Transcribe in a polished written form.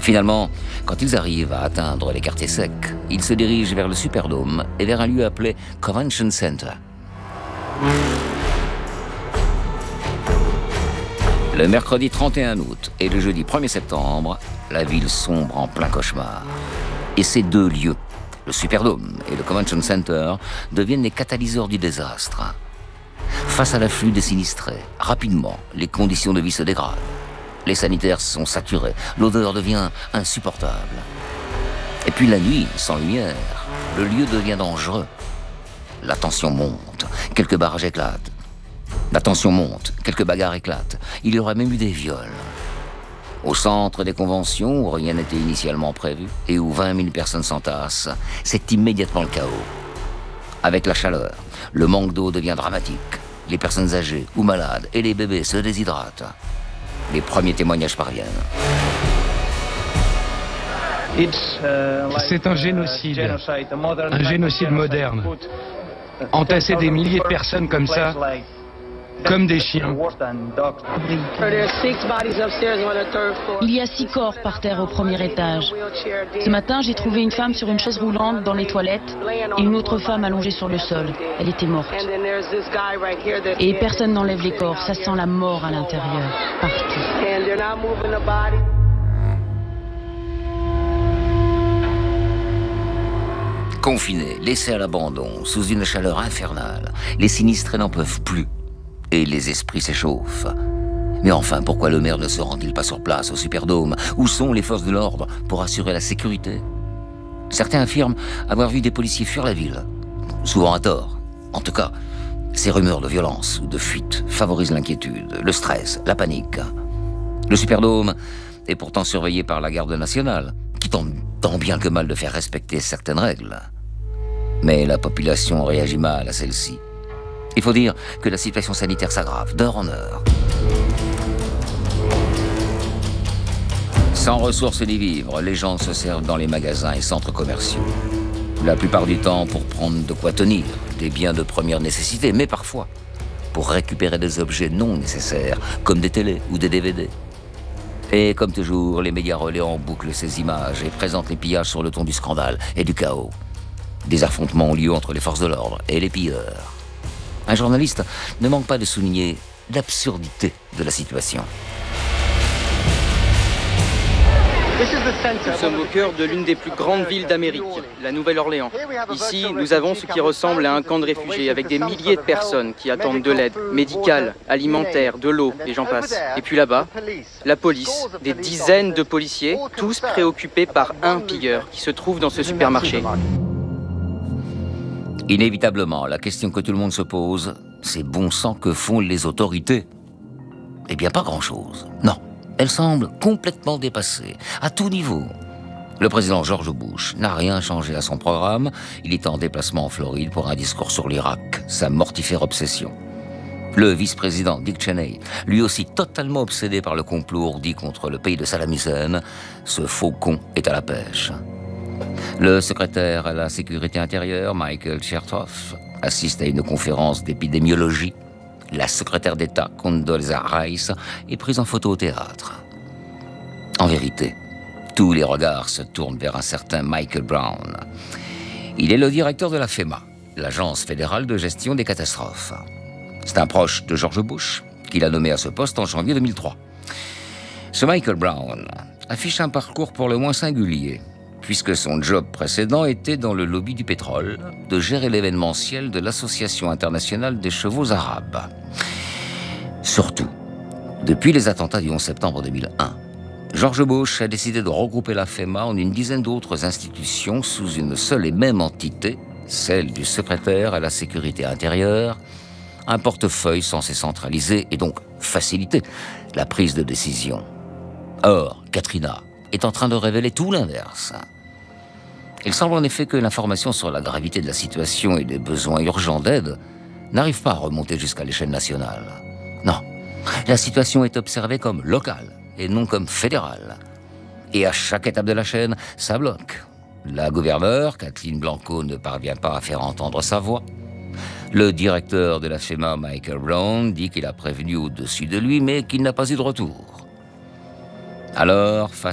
Finalement, quand ils arrivent à atteindre les quartiers secs, ils se dirigent vers le Superdome et vers un lieu appelé Convention Center. Le mercredi 31 août et le jeudi 1er septembre, la ville sombre en plein cauchemar. Et ces deux lieux, le Superdome et le Convention Center, deviennent les catalyseurs du désastre. Face à l'afflux des sinistrés, rapidement, les conditions de vie se dégradent. Les sanitaires sont saturés, l'odeur devient insupportable. Et puis la nuit, sans lumière, le lieu devient dangereux. La tension monte, quelques barrages éclatent. La tension monte, quelques bagarres éclatent. Il y aurait même eu des viols. Au centre des conventions, où rien n'était initialement prévu, et où 20 000 personnes s'entassent, c'est immédiatement le chaos. Avec la chaleur, le manque d'eau devient dramatique. Les personnes âgées ou malades et les bébés se déshydratent. Les premiers témoignages parviennent. C'est un génocide moderne. Entasser des milliers de personnes comme ça, comme des chiens. Il y a 6 corps par terre au premier étage. Ce matin, j'ai trouvé une femme sur une chaise roulante dans les toilettes et une autre femme allongée sur le sol. Elle était morte. Et personne n'enlève les corps, ça sent la mort à l'intérieur, partout. Confinés, laissés à l'abandon, sous une chaleur infernale, les sinistrés n'en peuvent plus. Et les esprits s'échauffent. Mais enfin, pourquoi le maire ne se rend-il pas sur place au Superdome? Où sont les forces de l'ordre pour assurer la sécurité? Certains affirment avoir vu des policiers fuir la ville. Souvent à tort. En tout cas, ces rumeurs de violence ou de fuite favorisent l'inquiétude, le stress, la panique. Le Superdome est pourtant surveillé par la garde nationale, qui tente tant bien que mal de faire respecter certaines règles. Mais la population réagit mal à celle-ci. Il faut dire que la situation sanitaire s'aggrave d'heure en heure. Sans ressources ni vivres, les gens se servent dans les magasins et centres commerciaux. La plupart du temps pour prendre de quoi tenir, des biens de première nécessité, mais parfois pour récupérer des objets non nécessaires, comme des télés ou des DVD. Et comme toujours, les médias relaient en boucle ces images et présentent les pillages sur le ton du scandale et du chaos. Des affrontements ont lieu entre les forces de l'ordre et les pilleurs. Un journaliste ne manque pas de souligner l'absurdité de la situation. Nous sommes au cœur de l'une des plus grandes villes d'Amérique, la Nouvelle-Orléans. Ici, nous avons ce qui ressemble à un camp de réfugiés avec des milliers de personnes qui attendent de l'aide médicale, alimentaire, de l'eau, et j'en passe. Et puis là-bas, la police, des dizaines de policiers, tous préoccupés par un pilleur qui se trouve dans ce supermarché. Inévitablement, la question que tout le monde se pose, c'est bon sang, que font les autorités? Eh bien, pas grand-chose. Non, elles semblent complètement dépassées, à tout niveau. Le président George Bush n'a rien changé à son programme. Il est en déplacement en Floride pour un discours sur l'Irak, sa mortifère obsession. Le vice-président Dick Cheney, lui aussi totalement obsédé par le complot ourdi contre le pays de Saddam Hussein, ce faucon est à la pêche. Le secrétaire à la sécurité intérieure, Michael Chertoff, assiste à une conférence d'épidémiologie. La secrétaire d'État, Condoleezza Rice, est prise en photo au théâtre. En vérité, tous les regards se tournent vers un certain Michael Brown. Il est le directeur de la FEMA, l'Agence fédérale de gestion des catastrophes. C'est un proche de George Bush, qu'il a nommé à ce poste en janvier 2003. Ce Michael Brown affiche un parcours pour le moins singulier, puisque son job précédent était dans le lobby du pétrole, de gérer l'événementiel de l'Association internationale des chevaux arabes. Surtout, depuis les attentats du 11 septembre 2001, George Bush a décidé de regrouper la FEMA en une dizaine d'autres institutions sous une seule et même entité, celle du secrétaire à la sécurité intérieure, un portefeuille censé centraliser et donc faciliter la prise de décision. Or, Katrina est en train de révéler tout l'inverse. Il semble en effet que l'information sur la gravité de la situation et des besoins urgents d'aide n'arrive pas à remonter jusqu'à l'échelle nationale. Non, la situation est observée comme locale et non comme fédérale. Et à chaque étape de la chaîne, ça bloque. La gouverneure, Kathleen Blanco, ne parvient pas à faire entendre sa voix. Le directeur de la FEMA, Michael Brown, dit qu'il a prévenu au-dessus de lui, mais qu'il n'a pas eu de retour. Alors, face